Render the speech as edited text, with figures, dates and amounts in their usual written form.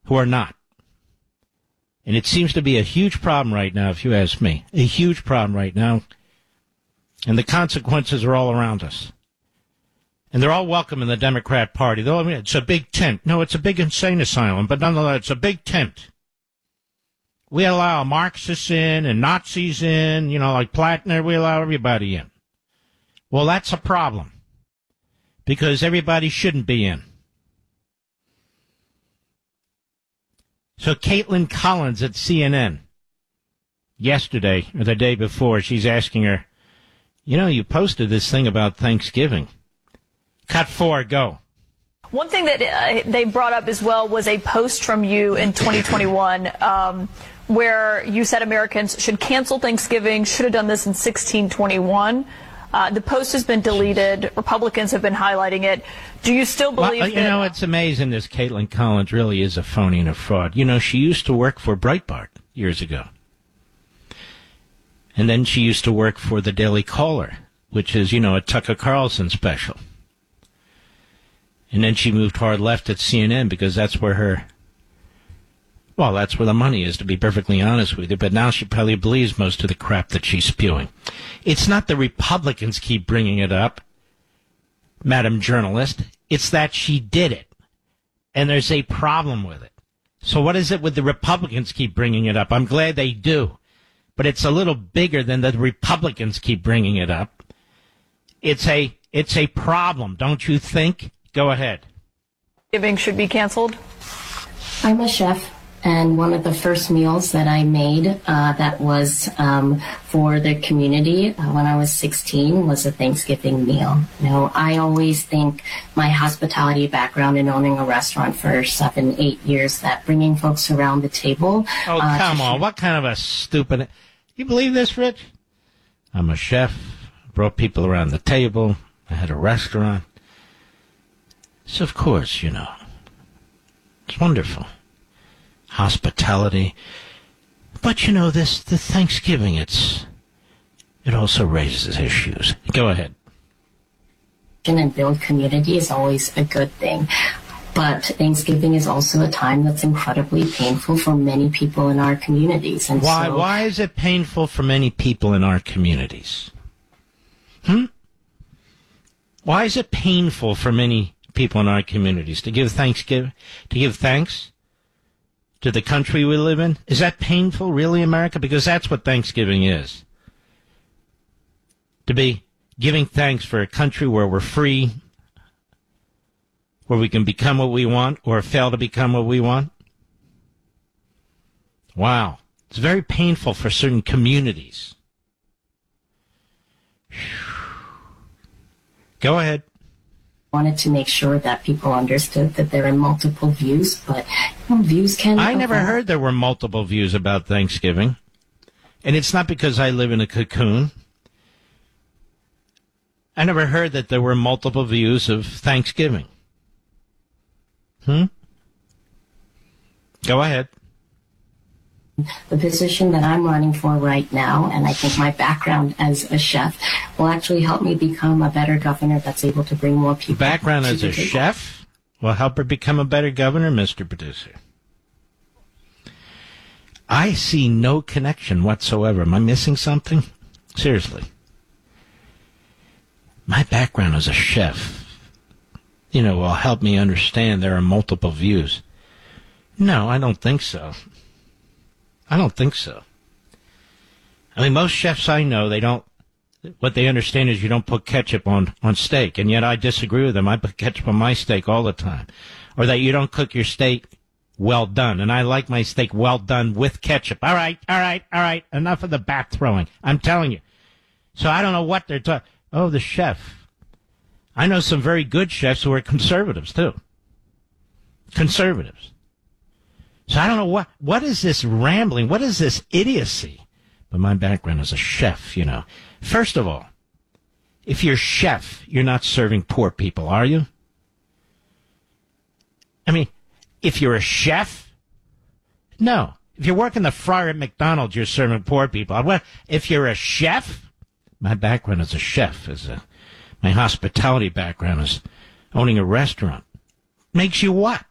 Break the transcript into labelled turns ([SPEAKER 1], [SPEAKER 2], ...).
[SPEAKER 1] who are not. And it seems to be a huge problem right now, if you ask me. A huge problem right now. And the consequences are all around us. And they're all welcome in the Democrat Party. Though, I mean, it's a big tent. No, it's a big insane asylum, but nonetheless, it's a big tent. We allow Marxists in and Nazis in, like Plattner, we allow everybody in. Well, that's a problem. Because everybody shouldn't be in. So Caitlin Collins at CNN, yesterday, or the day before, she's asking her, you posted this thing about Thanksgiving. Cut 4, go.
[SPEAKER 2] One thing that they brought up as well was a post from you in 2021 where you said Americans should cancel Thanksgiving, should have done this in 1621. The post has been deleted. Republicans have been highlighting it. Do you still believe that?
[SPEAKER 1] It's amazing this Caitlin Collins really is a phony and a fraud. She used to work for Breitbart years ago. And then she used to work for the Daily Caller, which is, a Tucker Carlson special. And then she moved hard left at CNN because that's where that's where the money is, to be perfectly honest with you. But now she probably believes most of the crap that she's spewing. It's not the Republicans keep bringing it up, Madam Journalist. It's that she did it. And there's a problem with it. So what is it with the Republicans keep bringing it up? I'm glad they do. But it's a little bigger than the Republicans keep bringing it up. It's a problem, don't you think? Go ahead.
[SPEAKER 2] Thanksgiving should be canceled?
[SPEAKER 3] I'm a chef, and one of the first meals that I made that was for the community when I was 16 was a Thanksgiving meal. I always think my hospitality background in owning a restaurant for 7-8 years, that bringing folks around the table.
[SPEAKER 1] Oh, come on. What kind of a stupid... You believe this, Rich? I'm a chef, brought people around the table, I had a restaurant. So, of course, it's wonderful. Hospitality. But, the Thanksgiving, it also raises issues. Go ahead.
[SPEAKER 3] And build community is always a good thing. But Thanksgiving is also a time that's incredibly painful for many people in our communities. And
[SPEAKER 1] why is it painful for many people in our communities? Why is it painful for many people in our communities to give thanks to the country we live in? Is that painful, really, America? Because that's what Thanksgiving is. To be giving thanks for a country where we're free, where we can become what we want or fail to become what we want. Wow. It's very painful for certain communities. Go ahead.
[SPEAKER 3] Wanted to make sure that people understood that there are multiple views, but views can...
[SPEAKER 1] I never heard there were multiple views about Thanksgiving. And it's not because I live in a cocoon. I never heard that there were multiple views of Thanksgiving. Go ahead.
[SPEAKER 3] The position that I'm running for right now, and I think my background as a chef will actually help me become a better governor that's able to bring more people.
[SPEAKER 1] Background as a chef will help her become a better governor, Mr. Producer. I see no connection whatsoever. Am I missing something? Seriously. My background as a chef, will help me understand there are multiple views. No, I don't think so. I don't think so. I mean, most chefs I know, what they understand is you don't put ketchup on steak, and yet I disagree with them. I put ketchup on my steak all the time. Or that you don't cook your steak well done, and I like my steak well done with ketchup. All right. Enough of the bat throwing. I'm telling you. So I don't know what they're talking. Oh, the chef. I know some very good chefs who are conservatives, too. Conservatives. So I don't know what is this rambling? What is this idiocy? But my background as a chef, First of all, if you're a chef, you're not serving poor people, are you? I mean, if you're a chef, no. If you're working the fryer at McDonald's, you're serving poor people. If you're a chef, my background as a chef, my hospitality background is owning a restaurant. Makes you what?